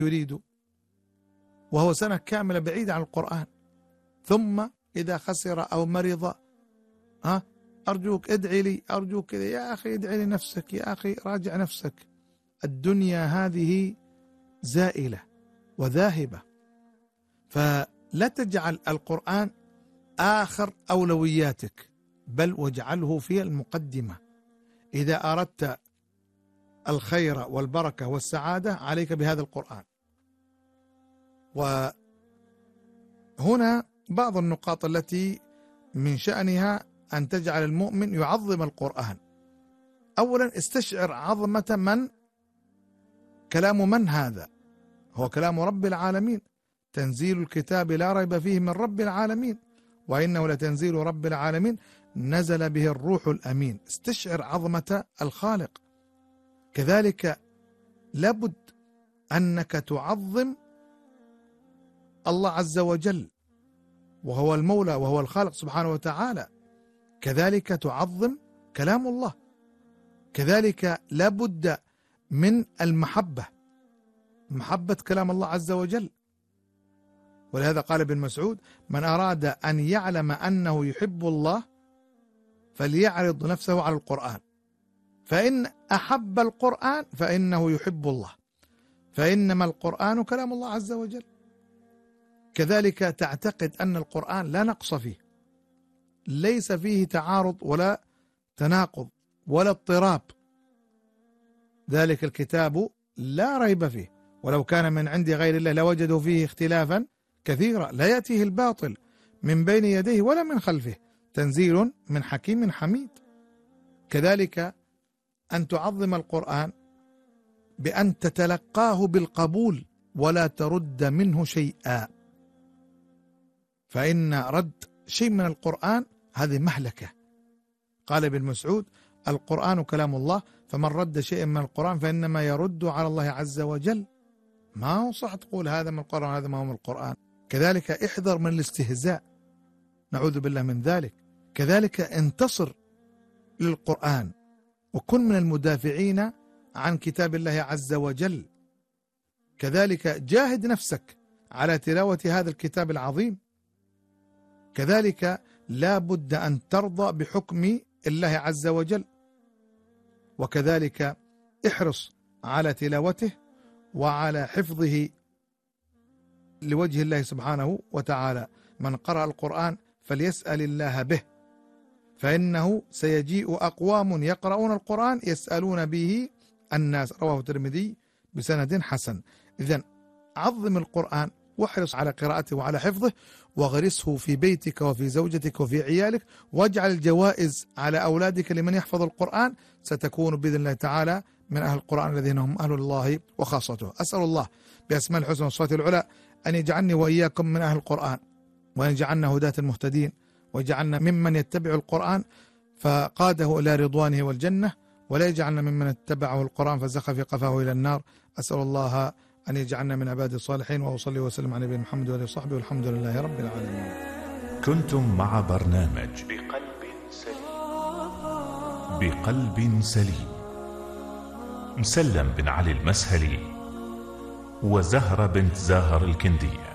يريد، وهو سنة كاملة بعيد عن القرآن. ثم إذا خسر أو مرض أرجوك ادعي لي، أرجوك كذا يا أخي ادعي لنفسك، يا أخي راجع نفسك. الدنيا هذه زائلة وذاهبة، فلا تجعل القرآن آخر أولوياتك، بل واجعله في المقدمة. إذا أردت الخير والبركة والسعادة عليك بهذا القرآن. وهنا بعض النقاط التي من شأنها أن تجعل المؤمن يعظم القرآن. أولا استشعر عظمة من، كلام من هذا؟ هو كلام رب العالمين، تنزيل الكتاب لا ريب فيه من رب العالمين، وإنه لتنزيل رب العالمين نزل به الروح الأمين. استشعر عظمة الخالق. كذلك لابد أنك تعظم الله عز وجل، وهو المولى وهو الخالق سبحانه وتعالى. كذلك تعظم كلام الله. كذلك لابد من المحبة، محبة كلام الله عز وجل. ولهذا قال ابن مسعود: من أراد أن يعلم أنه يحب الله فليعرض نفسه على القرآن، فإن أحب القرآن فإنه يحب الله، فإنما القرآن كلام الله عز وجل. كذلك تعتقد أن القرآن لا نقص فيه، ليس فيه تعارض ولا تناقض ولا اضطراب. ذلك الكتاب لا ريب فيه، ولو كان من عند غير الله لوجدوا فيه اختلافا كثيرا، لا يأتيه الباطل من بين يديه ولا من خلفه، تنزيل من حكيم حميد. كذلك أن تعظم القرآن بأن تتلقاه بالقبول ولا ترد منه شيئا، فإن رد شيء من القرآن هذه مهلكة. قال ابن مسعود: القرآن كلام الله، فمن رد شيئا من القرآن فإنما يرد على الله عز وجل. ما هو صح تقول هذا من القرآن هذا ما هو من القرآن. كذلك احذر من الاستهزاء، نعوذ بالله من ذلك. كذلك انتصر للقرآن وكن من المدافعين عن كتاب الله عز وجل. كذلك جاهد نفسك على تلاوة هذا الكتاب العظيم. كذلك لا بد أن ترضى بحكم الله عز وجل، وكذلك احرص على تلاوته وعلى حفظه لوجه الله سبحانه وتعالى. من قرأ القرآن فليسأل الله به، فإنه سيجيء أقوام يقرؤون القرآن يسألون به الناس. رواه الترمذي بسند حسن. إذن عظم القرآن واحرص على قراءته وعلى حفظه، واغرسه في بيتك وفي زوجتك وفي عيالك، واجعل الجوائز على أولادك لمن يحفظ القرآن. ستكون بإذن الله تعالى من أهل القرآن الذين هم أهل الله وخاصته. أسأل الله بأسماء الحسنى والصفات العلى أن يجعلني وإياكم من أهل القرآن، وأن يجعلنا هداة المهتدين، ويجعلنا ممن يتبع القرآن فقاده إلى رضوانه والجنة، ولا يجعلنا ممن اتبعه القرآن فزخ في قفاه إلى النار. أسأل الله أن يجعلنا من عباد الصالحين، وأصلي وسلم على نبينا محمد وآله وصحبه، والحمد لله رب العالمين. كنتم مع برنامج بقلب سليم، مسلم بن علي المسهلي وزهرة بنت زاهر الكندية.